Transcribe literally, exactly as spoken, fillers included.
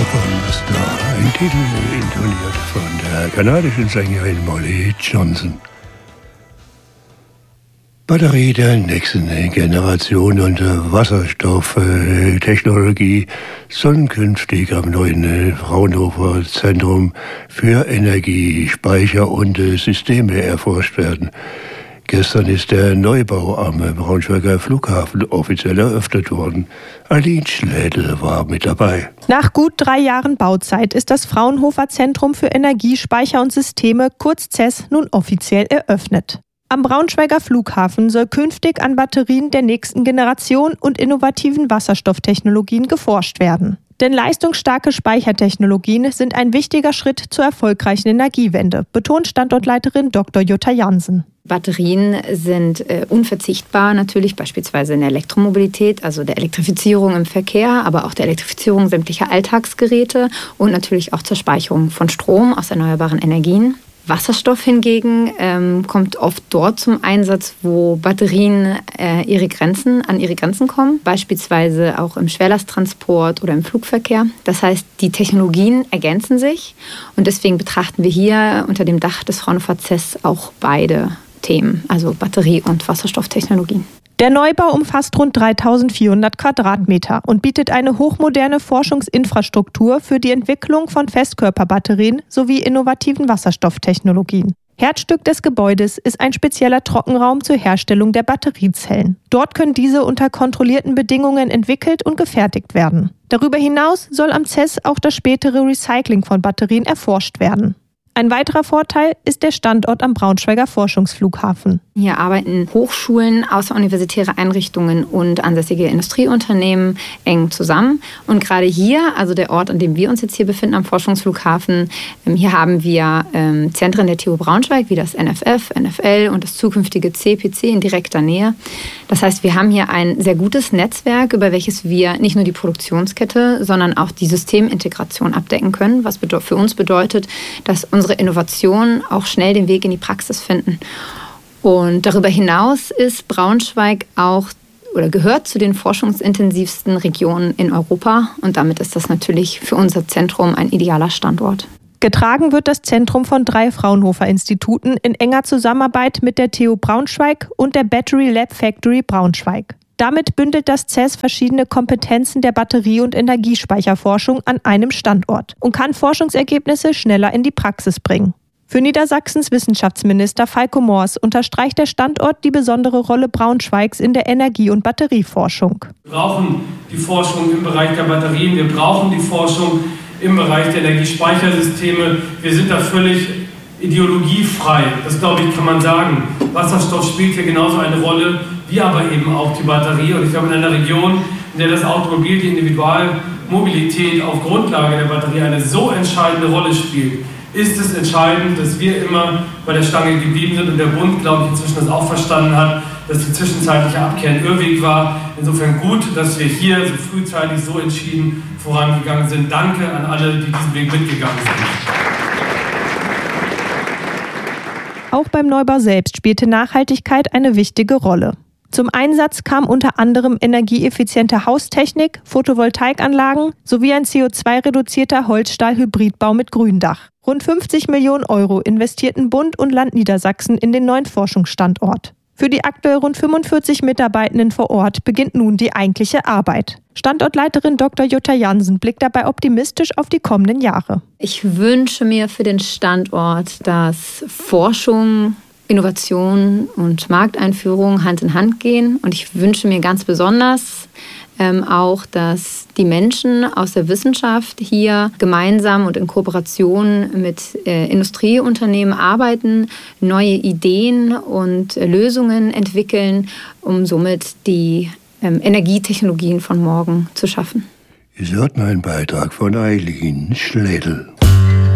von Star, ein Titel intoniert von der kanadischen Sängerin Molly Johnson. Batterie der nächsten Generation und Wasserstofftechnologie sollen künftig am neuen Fraunhofer Zentrum für Energiespeicher und Systeme erforscht werden. Gestern ist der Neubau am Braunschweiger Flughafen offiziell eröffnet worden. Aline Schlädel war mit dabei. Nach gut drei Jahren Bauzeit ist das Fraunhofer Zentrum für Energiespeicher und Systeme, kurz C E S, nun offiziell eröffnet. Am Braunschweiger Flughafen soll künftig an Batterien der nächsten Generation und innovativen Wasserstofftechnologien geforscht werden. Denn leistungsstarke Speichertechnologien sind ein wichtiger Schritt zur erfolgreichen Energiewende, betont Standortleiterin Doktor Jutta Jansen. Batterien sind äh, unverzichtbar natürlich, beispielsweise in der Elektromobilität, also der Elektrifizierung im Verkehr, aber auch der Elektrifizierung sämtlicher Alltagsgeräte und natürlich auch zur Speicherung von Strom aus erneuerbaren Energien. Wasserstoff hingegen ähm, kommt oft dort zum Einsatz, wo Batterien äh, ihre Grenzen, an ihre Grenzen kommen, beispielsweise auch im Schwerlasttransport oder im Flugverkehr. Das heißt, die Technologien ergänzen sich und deswegen betrachten wir hier unter dem Dach des Fraunhofer C E S auch beide Themen, also Batterie- und Wasserstofftechnologien. Der Neubau umfasst rund dreitausendvierhundert Quadratmeter und bietet eine hochmoderne Forschungsinfrastruktur für die Entwicklung von Festkörperbatterien sowie innovativen Wasserstofftechnologien. Herzstück des Gebäudes ist ein spezieller Trockenraum zur Herstellung der Batteriezellen. Dort können diese unter kontrollierten Bedingungen entwickelt und gefertigt werden. Darüber hinaus soll am C E S auch das spätere Recycling von Batterien erforscht werden. Ein weiterer Vorteil ist der Standort am Braunschweiger Forschungsflughafen. Hier arbeiten Hochschulen, außeruniversitäre Einrichtungen und ansässige Industrieunternehmen eng zusammen. Und gerade hier, also der Ort, an dem wir uns jetzt hier befinden, am Forschungsflughafen, hier haben wir ähm, Zentren der T U Braunschweig, wie das N F F, N F L und das zukünftige C P C in direkter Nähe. Das heißt, wir haben hier ein sehr gutes Netzwerk, über welches wir nicht nur die Produktionskette, sondern auch die Systemintegration abdecken können, was für uns bedeutet, dass unsere Innovationen auch schnell den Weg in die Praxis finden. Und darüber hinaus ist Braunschweig auch oder gehört zu den forschungsintensivsten Regionen in Europa. Und damit ist das natürlich für unser Zentrum ein idealer Standort. Getragen wird das Zentrum von drei Fraunhofer-Instituten in enger Zusammenarbeit mit der T U Braunschweig und der Battery Lab Factory Braunschweig. Damit bündelt das C E S verschiedene Kompetenzen der Batterie- und Energiespeicherforschung an einem Standort und kann Forschungsergebnisse schneller in die Praxis bringen. Für Niedersachsens Wissenschaftsminister Falco Moors unterstreicht der Standort die besondere Rolle Braunschweigs in der Energie- und Batterieforschung. Wir brauchen die Forschung im Bereich der Batterien, wir brauchen die Forschung im Bereich der Energiespeichersysteme. Wir sind da völlig ideologiefrei, das glaube ich, kann man sagen. Wasserstoff spielt hier genauso eine Rolle, wie aber eben auch die Batterie. Und ich glaube, in einer Region, in der das Automobil, die Individualmobilität auf Grundlage der Batterie eine so entscheidende Rolle spielt, ist es entscheidend, dass wir immer bei der Stange geblieben sind und der Bund, glaube ich, inzwischen das auch verstanden hat, dass die zwischenzeitliche Abkehr ein Irrweg war. Insofern gut, dass wir hier so frühzeitig so entschieden vorangegangen sind. Danke an alle, die diesen Weg mitgegangen sind. Auch beim Neubau selbst spielte Nachhaltigkeit eine wichtige Rolle. Zum Einsatz kam unter anderem energieeffiziente Haustechnik, Photovoltaikanlagen sowie ein C O zwei reduzierter Holzstahl-Hybridbau mit Gründach. Rund fünfzig Millionen Euro investierten Bund und Land Niedersachsen in den neuen Forschungsstandort. Für die aktuell rund fünfundvierzig Mitarbeitenden vor Ort beginnt nun die eigentliche Arbeit. Standortleiterin Doktor Jutta Jansen blickt dabei optimistisch auf die kommenden Jahre. Ich wünsche mir für den Standort, dass Forschung, Innovation und Markteinführung Hand in Hand gehen. Und ich wünsche mir ganz besonders ähm, auch, dass die Menschen aus der Wissenschaft hier gemeinsam und in Kooperation mit äh, Industrieunternehmen arbeiten, neue Ideen und äh, Lösungen entwickeln, um somit die ähm, Energietechnologien von morgen zu schaffen. Sie hörten einen Beitrag von Aline Schlädel.